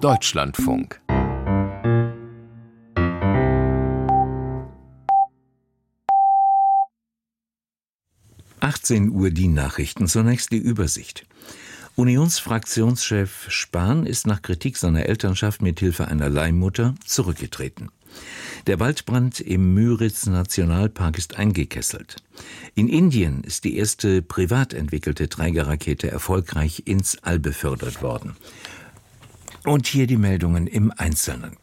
Deutschlandfunk. Uhr die Nachrichten. Zunächst die Übersicht. Unionsfraktionschef Spahn ist nach Kritik seiner Elternschaft mit Hilfe einer Leihmutter zurückgetreten. Der Waldbrand im Müritz-Nationalpark ist eingekesselt. In Indien ist die erste privat entwickelte Trägerrakete erfolgreich ins All befördert worden. Und hier die Meldungen im Einzelnen.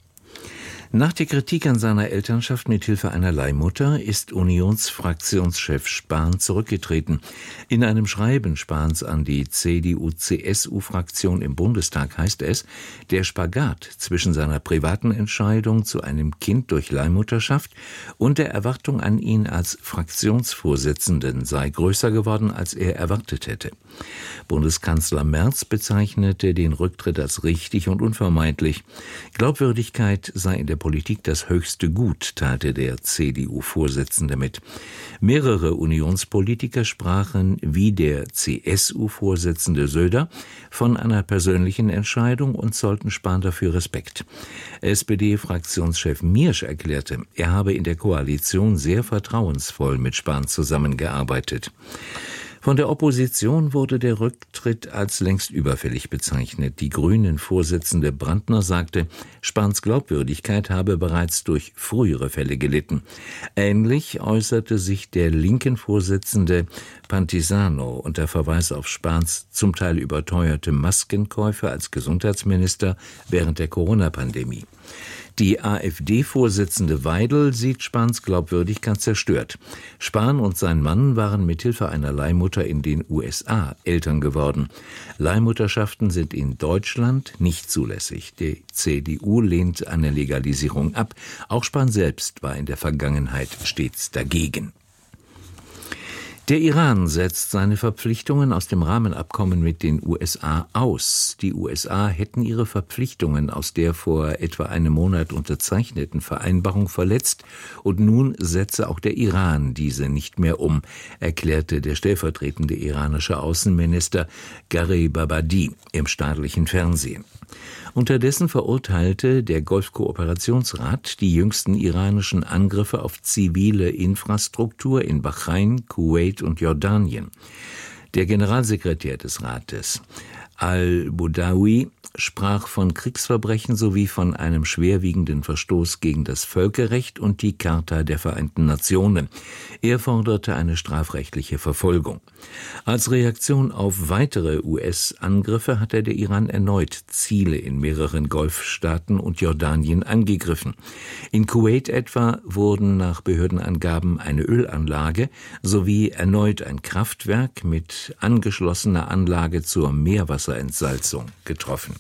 Nach der Kritik an seiner Elternschaft mit Hilfe einer Leihmutter ist Unionsfraktionschef Spahn zurückgetreten. In einem Schreiben Spahns an die CDU-CSU-Fraktion im Bundestag heißt es, der Spagat zwischen seiner privaten Entscheidung zu einem Kind durch Leihmutterschaft und der Erwartung an ihn als Fraktionsvorsitzenden sei größer geworden, als er erwartet hätte. Bundeskanzler Merz bezeichnete den Rücktritt als richtig und unvermeidlich. Glaubwürdigkeit sei in der Politik das höchste Gut, teilte der CDU-Vorsitzende mit. Mehrere Unionspolitiker sprachen, wie der CSU-Vorsitzende Söder, von einer persönlichen Entscheidung und zollten Spahn dafür Respekt. SPD-Fraktionschef Miersch erklärte, er habe in der Koalition sehr vertrauensvoll mit Spahn zusammengearbeitet. Von der Opposition wurde der Rücktritt als längst überfällig bezeichnet. Die Grünen-Vorsitzende Brandner sagte, Spahns Glaubwürdigkeit habe bereits durch frühere Fälle gelitten. Ähnlich äußerte sich der linken Vorsitzende Pantisano unter Verweis auf Spahns zum Teil überteuerte Maskenkäufe als Gesundheitsminister während der Corona-Pandemie. Die AfD-Vorsitzende Weidel sieht Spahns Glaubwürdigkeit zerstört. Spahn und sein Mann waren mithilfe einer Leihmutter in den USA Eltern geworden. Leihmutterschaften sind in Deutschland nicht zulässig. Die CDU lehnt eine Legalisierung ab. Auch Spahn selbst war in der Vergangenheit stets dagegen. Der Iran setzt seine Verpflichtungen aus dem Rahmenabkommen mit den USA aus. Die USA hätten ihre Verpflichtungen aus der vor etwa einem Monat unterzeichneten Vereinbarung verletzt und nun setze auch der Iran diese nicht mehr um, erklärte der stellvertretende iranische Außenminister Gharibabadi im staatlichen Fernsehen. Unterdessen verurteilte der Golfkooperationsrat die jüngsten iranischen Angriffe auf zivile Infrastruktur in Bahrain, Kuwait und Jordanien. Der Generalsekretär des Rates, Al-Boudawi, sprach von Kriegsverbrechen sowie von einem schwerwiegenden Verstoß gegen das Völkerrecht und die Charta der Vereinten Nationen. Er forderte eine strafrechtliche Verfolgung. Als Reaktion auf weitere US-Angriffe hatte der Iran erneut Ziele in mehreren Golfstaaten und Jordanien angegriffen. In Kuwait etwa wurden nach Behördenangaben eine Ölanlage sowie erneut ein Kraftwerk mit angeschlossener Anlage zur Meerwasserentsalzung getroffen.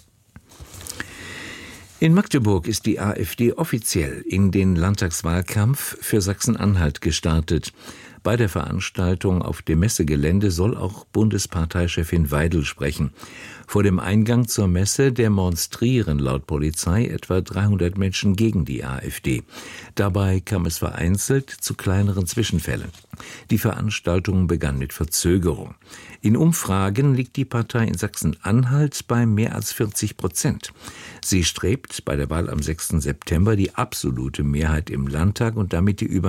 In Magdeburg ist die AfD offiziell in den Landtagswahlkampf für Sachsen-Anhalt gestartet. Bei der Veranstaltung auf dem Messegelände soll auch Bundesparteichefin Weidel sprechen. Vor dem Eingang zur Messe demonstrieren laut Polizei etwa 300 Menschen gegen die AfD. Dabei kam es vereinzelt zu kleineren Zwischenfällen. Die Veranstaltung begann mit Verzögerung. In Umfragen liegt die Partei in Sachsen-Anhalt bei mehr als 40%. Sie strebt bei der Wahl am 6. September die absolute Mehrheit im Landtag und damit die